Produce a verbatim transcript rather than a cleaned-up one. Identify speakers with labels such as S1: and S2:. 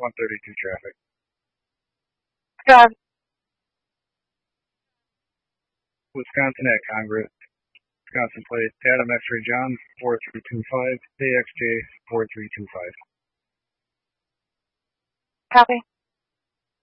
S1: one thirty-two traffic.
S2: Drive.
S1: Wisconsin at Congress. Wisconsin plate Adam X-ray John four three two five, A X J four three two five.
S2: Copy.